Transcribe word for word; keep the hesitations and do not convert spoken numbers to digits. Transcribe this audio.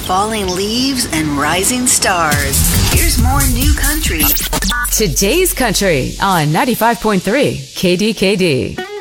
falling leaves and rising stars. Here's more new country. Today's Country on ninety-five point three K D K D.